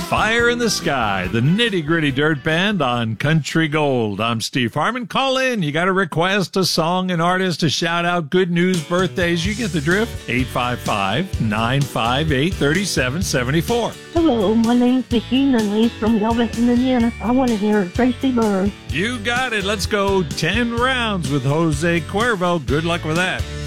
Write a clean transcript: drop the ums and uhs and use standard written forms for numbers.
Fire in the Sky, the Nitty Gritty Dirt Band on Country Gold. I'm Steve Harmon. Call in. You got a request, a song, an artist, a shout out, good news, birthdays. You get the drift. 855-958-3774. Hello, my name's Vicki Nunley from Galveston, Indiana. I want to hear Tracy Byrne. You got it. Let's go 10 rounds with Jose Cuervo. Good luck with that.